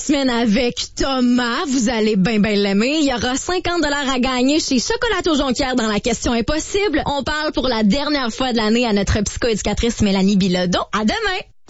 Semaine avec Thomas, vous allez bien l'aimer. Il y aura 50 $ à gagner chez Chocolato Jonquière dans la question impossible. On parle pour la dernière fois de l'année à notre psychoéducatrice Mélanie Bilodeau. À demain!